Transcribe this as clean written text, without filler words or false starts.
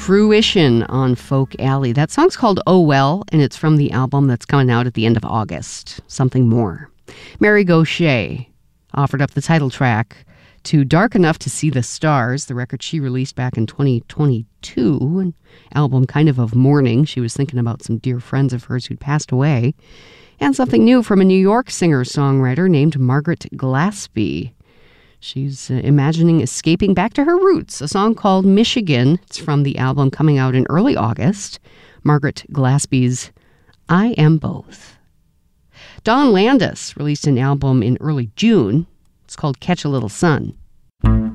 Fruition on Folk Alley. That song's called Oh Well, and it's from the album that's coming out at the end of August, Something More. Mary Gauthier offered up the title track to Dark Enough to See the Stars, the record she released back in 2022, an album kind of mourning. She was thinking about some dear friends of hers who'd passed away. And something new from a New York singer-songwriter named Margaret Glaspie. She's imagining escaping back to her roots, a song called Michigan. It's from the album coming out in early August, Margaret Glaspie's I Am Both. Dawn Landis released an album in early June. It's called Catch a Little Sun.